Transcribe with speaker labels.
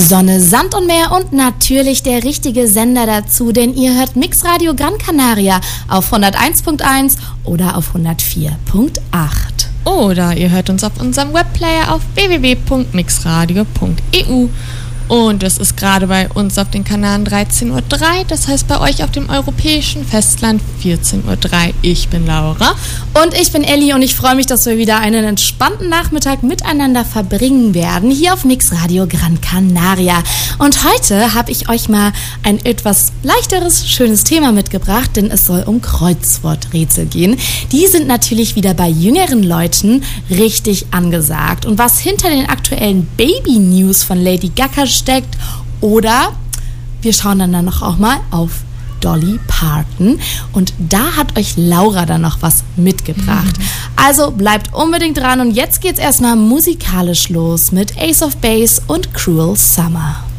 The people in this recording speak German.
Speaker 1: Sonne, Sand und Meer und natürlich der richtige Sender dazu, denn ihr hört Mixradio Gran Canaria auf 101.1 oder auf 104.8.
Speaker 2: Oder ihr hört uns auf unserem Webplayer auf www.mixradio.eu. Und es ist gerade bei uns auf den Kanaren 13.03 Uhr, das heißt bei euch auf dem europäischen Festland 14.03 Uhr. Ich bin Laura.
Speaker 1: Und ich bin Elli und ich freue mich, dass wir wieder einen entspannten Nachmittag miteinander verbringen werden, hier auf Mixradio Gran Canaria. Und heute habe ich euch mal ein etwas leichteres, schönes Thema mitgebracht, denn es soll um Kreuzworträtsel gehen. Die sind natürlich wieder bei jüngeren Leuten richtig angesagt. Und was hinter den aktuellen Baby-News von Lady Gaga steckt, oder wir schauen dann noch auch mal auf Dolly Parton und da hat euch Laura dann noch was mitgebracht. Also bleibt unbedingt dran und jetzt geht's erstmal musikalisch los mit Ace of Base und Cruel Summer.